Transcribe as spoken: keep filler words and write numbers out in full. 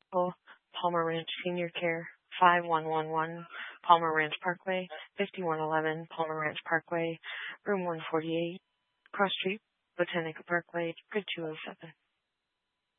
Palmer Ranch Senior Care, five one one one Palmer Ranch Parkway, fifty-one eleven Palmer Ranch Parkway, room one forty-eight, Cross Street, Botanica Parkway, grid two oh seven.